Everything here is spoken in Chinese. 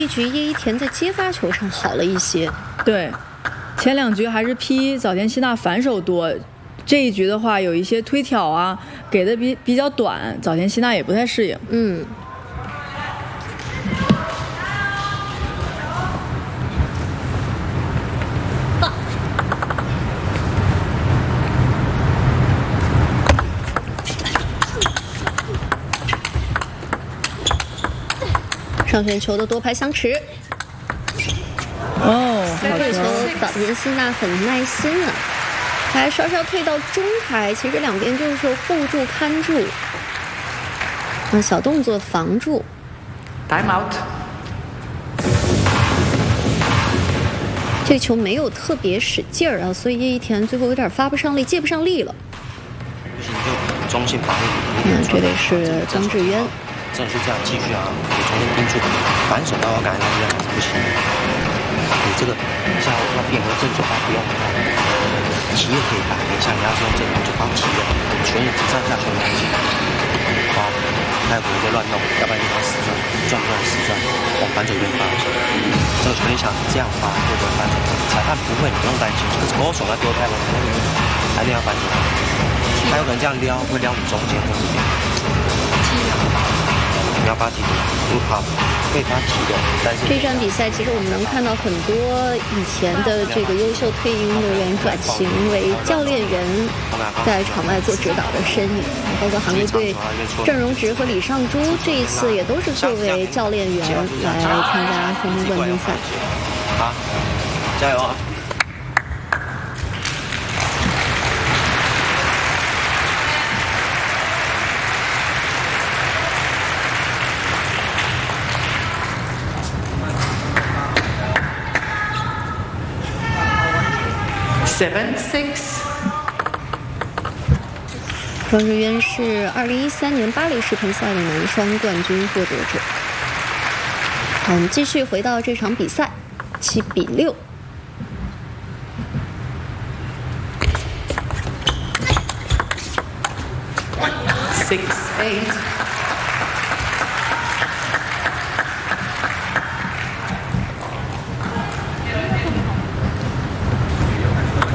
一局叶一田在接发球上好了一些。 对，前2局还是批早田希娜反手多，这一局的话有一些推挑啊，给的比较短，早田希娜也不太适应。 上旋球的多拍相持。这球早田希娜很耐心啊，还稍稍退到中台，其实两边就是说护住看住，小动作防住。 Time out。 这球没有特别使劲儿啊，所以叶一田最后有点发不上力，借不上力了。 中性防御。 这里是张志渊。 正是这样继续啊，给中间盯住，反手我感觉他这样还是不行的。你这个像要变回正手，他不用提也可以摆，像你要是用正手就帮提的，拳也上下拳也提。好，还有可能就乱弄，要不然就把死转往反手边发。这个球你想这样发或者反手，裁判不会，你不用担心。可是勾手要丢开了，还得要反手，还有可能这样撩会撩你中间或者这边。你要发提的，不好，可以发提的，但是这场比赛其实我们能看到很多以前的这个优秀退役运动员转型为教练员，在场外做指导的身影，包括韩国队郑荣植和李尚洙这一次也都是作为教练员来参加全民冠军赛。 好，加油啊！ 7-6。 庄智渊是2013年巴黎世乒赛的男双冠军获得者。好，我们继续回到这场比赛，7-6。 6-8。